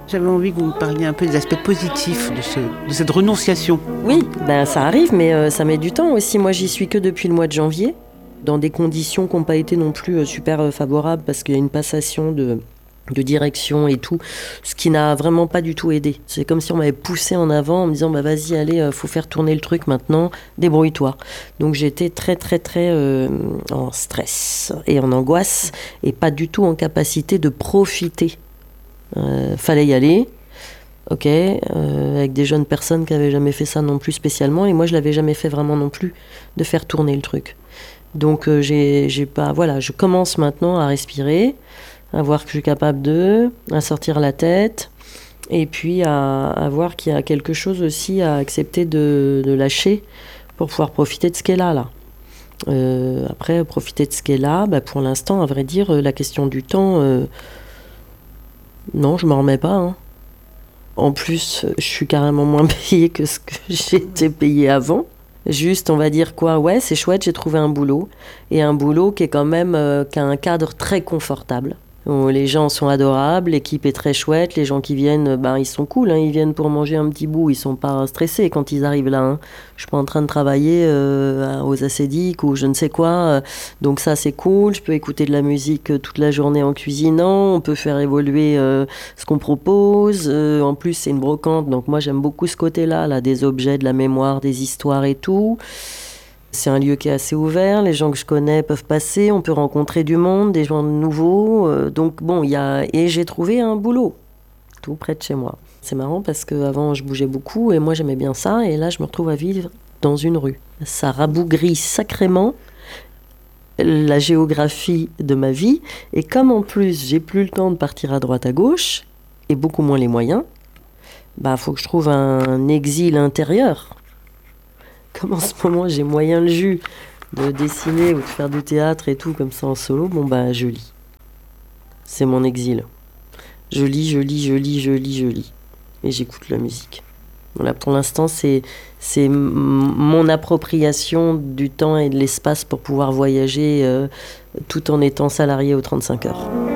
J'avais envie que vous me parliez un peu des aspects positifs de cette renonciation. Oui, ça arrive, mais ça met du temps aussi. Moi, j'y suis que depuis le mois de janvier, dans des conditions qui n'ont pas été non plus super favorables, parce qu'il y a une passation de direction et tout, ce qui n'a vraiment pas du tout aidé. C'est comme si on m'avait poussé en avant en me disant vas-y, allez, faut faire tourner le truc maintenant, débrouille-toi. Donc j'étais très en stress et en angoisse et pas du tout en capacité de profiter. Fallait y aller, ok, avec des jeunes personnes qui n'avaient jamais fait ça non plus spécialement, et moi je l'avais jamais fait vraiment non plus, de faire tourner le truc. Donc je commence maintenant à respirer, à voir que je suis capable à sortir la tête, et puis à voir qu'il y a quelque chose aussi à accepter de lâcher pour pouvoir profiter de ce qu'elle a là. Après, profiter de ce qu'elle a, pour l'instant, à vrai dire, la question du temps, non, je m'en remets pas. Hein. En plus, je suis carrément moins payée que ce que j'étais payée avant. Juste, on va dire quoi, ouais, c'est chouette, j'ai trouvé un boulot. Et un boulot qui est quand même, qui a un cadre très confortable. Où les gens sont adorables, l'équipe est très chouette, les gens qui viennent, ils sont cool, hein, ils viennent pour manger un petit bout, ils sont pas stressés quand ils arrivent là. Hein. Je suis pas en train de travailler aux acédiques ou je ne sais quoi, donc ça c'est cool, je peux écouter de la musique toute la journée en cuisinant, on peut faire évoluer ce qu'on propose, en plus c'est une brocante, donc moi j'aime beaucoup ce côté-là, là, des objets, de la mémoire, des histoires et tout. C'est un lieu qui est assez ouvert, les gens que je connais peuvent passer, on peut rencontrer du monde, des gens nouveaux. Donc bon, et j'ai trouvé un boulot, tout près de chez moi. C'est marrant parce qu'avant je bougeais beaucoup et moi j'aimais bien ça, et là je me retrouve à vivre dans une rue. Ça rabougrit sacrément la géographie de ma vie, et comme en plus j'ai plus le temps de partir à droite à gauche, et beaucoup moins les moyens, faut que je trouve un exil intérieur. Comme en ce moment j'ai moyen le jus de dessiner ou de faire du théâtre et tout comme ça en solo, je lis. C'est mon exil. Je lis. Et j'écoute la musique. Voilà, pour l'instant, c'est mon appropriation du temps et de l'espace pour pouvoir voyager tout en étant salarié aux 35 heures.